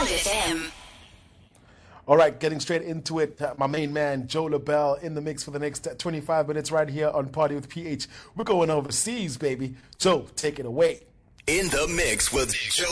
Vibe FM. All right, getting straight into it. My main man, Joe LaBelle, in the mix for the next 25 minutes right here on Party with PH. We're going overseas, baby. Joe, take it away. In the mix with Joe